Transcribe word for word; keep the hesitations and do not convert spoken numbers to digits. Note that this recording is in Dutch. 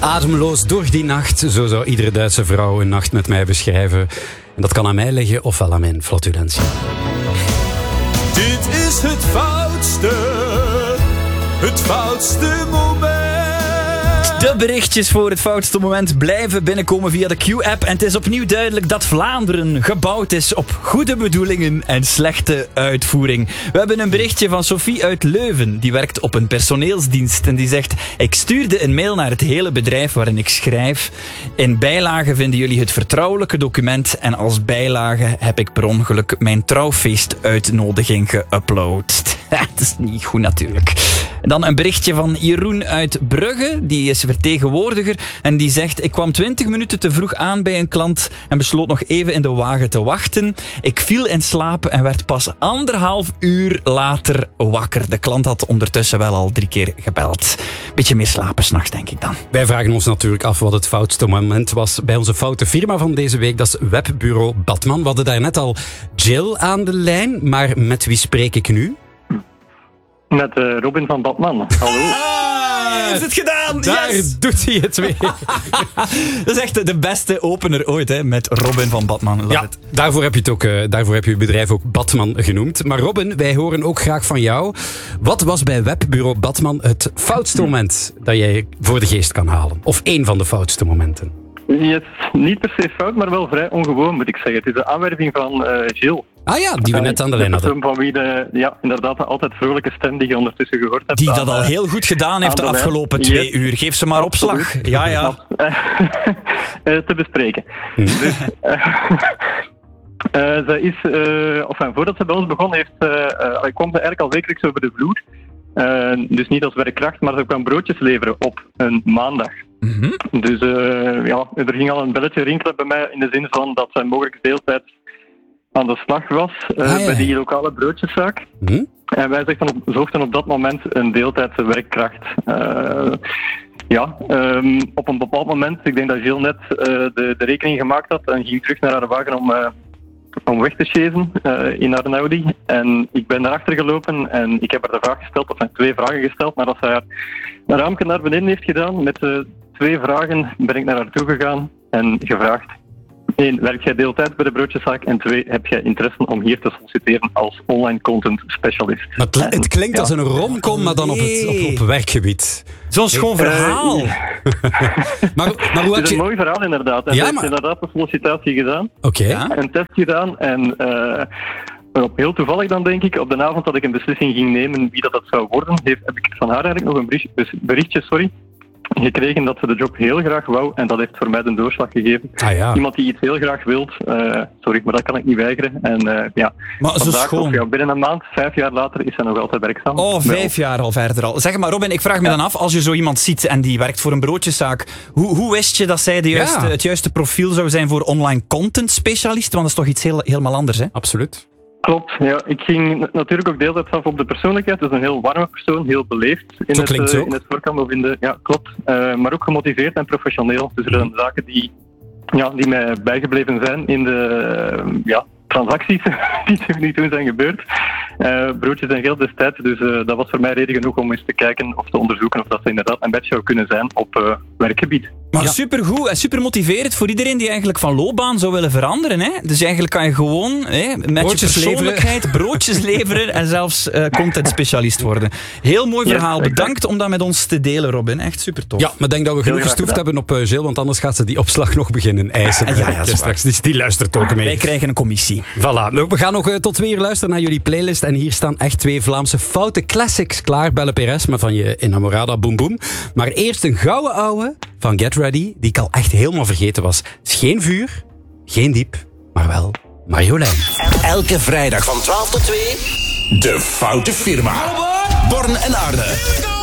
Ademloos door die nacht, zo zou iedere Duitse vrouw een nacht met mij beschrijven. En dat kan aan mij liggen, ofwel aan mijn flatulentie. Dit is het foutste, het foutste moment. De berichtjes voor het foutste moment blijven binnenkomen via de Q-app. En het is opnieuw duidelijk dat Vlaanderen gebouwd is op goede bedoelingen en slechte uitvoering. We hebben een berichtje van Sophie uit Leuven. Die werkt op een personeelsdienst en die zegt: ik stuurde een mail naar het hele bedrijf waarin ik schrijf. In bijlage vinden jullie het vertrouwelijke document en als bijlage heb ik per ongeluk mijn trouwfeestuitnodiging geüpload. Dat is niet goed natuurlijk. Dan een berichtje van Jeroen uit Brugge. Die is vertegenwoordiger en die zegt: ik kwam twintig minuten te vroeg aan bij een klant en besloot nog even in de wagen te wachten. Ik viel in slaap en werd pas anderhalf uur later wakker. De klant had ondertussen wel al drie keer gebeld. Beetje meer slapen 's nachts, denk ik dan. Wij vragen ons natuurlijk af wat het foutste moment was bij onze foute firma van deze week. Dat is webbureau Batman. We hadden daar net al Jill aan de lijn, maar met wie spreek ik nu? Met uh, Robin van Batman. Hallo. Ah, is het gedaan? Daar Yes! doet hij het weer. Dat is echt de beste opener ooit, hè, met Robin van Batman. Love Ja, it. daarvoor heb je het ook, uh, daarvoor heb je je bedrijf ook Batman genoemd. Maar Robin, wij horen ook graag van jou. Wat was bij webbureau Batman het foutste moment dat jij voor de geest kan halen? Of één van de foutste momenten? Yes, niet per se fout, maar wel vrij ongewoon, moet ik zeggen. Het is de aanwerving van uh, Jill. Ah ja, die we net aan de lijn hadden. Van wie de, ja, inderdaad, de altijd vrolijke stem die je ondertussen gehoord hebt. Die dat aan, al heel goed gedaan heeft de aan de afgelopen lijn. twee Yes. uur. Geef ze maar opslag. Ja, ja. uh, te bespreken. Dus, uh, uh, ze is, uh, enfin, voordat ze bij ons begon, heeft, uh, uh, kwam ze eigenlijk al wekelijks over de vloer. Uh, dus niet als werkkracht, maar ze kwam broodjes leveren op een maandag. Mm-hmm. Dus uh, ja, er ging al een belletje rinkelen bij mij in de zin van dat zij mogelijk deeltijd aan de slag was uh, ah, ja. bij die lokale broodjeszaak. Hm? En wij zochten op, zochten op dat moment een deeltijdse werkkracht. Uh, ja, um, op een bepaald moment, ik denk dat Jill net uh, de, de rekening gemaakt had en ging terug naar haar wagen om, uh, om weg te chasen uh, in haar Audi. En ik ben daarachter gelopen en ik heb haar de vraag gesteld, of zijn twee vragen gesteld, nadat zij haar een raampje naar beneden heeft gedaan. Met uh, twee vragen ben ik naar haar toe gegaan en gevraagd: één, werk jij deeltijd bij de broodjeszaak? En twee, heb jij interesse om hier te solliciteren als online content specialist? Maar het, het klinkt ja. als een romcom, maar dan op, het, op, op werkgebied. Zo'n schoon verhaal. Uh, maar, maar hoe Het had is een je... mooi verhaal inderdaad. En Ja, ze maar- heeft inderdaad een sollicitatie gedaan, Oké. Ja. een test gedaan en uh, op heel toevallig dan denk ik, op de avond dat ik een beslissing ging nemen wie dat, dat zou worden, heeft, heb ik van haar eigenlijk nog een berichtje, berichtje sorry, gekregen dat ze de job heel graag wou en dat heeft voor mij de doorslag gegeven. Ah ja. Iemand die iets heel graag wilt, uh, sorry, maar dat kan ik niet weigeren. En uh, ja, Maar zo vandaag schoon. ook, ja, binnen een maand, vijf jaar later, is zij nog altijd werkzaam. Oh, vijf jaar al verder al. Zeg maar, Robin, ik vraag me dan af, als je zo iemand ziet en die werkt voor een broodjeszaak, hoe, hoe wist je dat zij de juiste, Ja. het juiste profiel zou zijn voor online content specialist? Want dat is toch iets heel, helemaal anders, hè? Absoluut. Klopt, ja. Ik ging natuurlijk ook deeltijd af op de persoonlijkheid. Het is een heel warme persoon, heel beleefd in, Zo het, klinkt uh, ze ook. in het voorkomen of in de... Ja, klopt. Uh, maar ook gemotiveerd en professioneel. Dus er zijn zaken die, ja, die mij bijgebleven zijn in de uh, ja, transacties die, die toen zijn gebeurd. Uh, broodjes en geld destijds, dus uh, dat was voor mij reden genoeg om eens te kijken of te onderzoeken of dat ze inderdaad een match zou kunnen zijn op uh, werkgebied. Maar Ja. supergoed en super motiverend voor iedereen die eigenlijk van loopbaan zou willen veranderen. Hè? Dus eigenlijk kan je gewoon hè, met Broodjes je persoonlijkheid broodjes leveren en zelfs uh, content specialist worden. Heel mooi Ja, verhaal. exact. Bedankt om dat met ons te delen, Robin. Echt super tof. Ja, maar ik denk dat we genoeg graag gestoefd gedaan. hebben op uh, Jill, want anders gaat ze die opslag nog beginnen eisen. Ja, ja, dat is waar. straks. Dus die luistert ook mee. Wij krijgen een commissie. Voilà. Nou, we gaan nog uh, tot twee uur luisteren naar jullie playlist. En hier staan echt twee Vlaamse foute classics klaar. Belle Perez met van je Enamorada Boom Boom. Maar eerst een gouden ouwe van Get Ready, die ik al echt helemaal vergeten was. Het is geen vuur, geen diep, maar wel Marjolein. Elke vrijdag van twaalf tot twee. De Foute Firma. Born en Arne.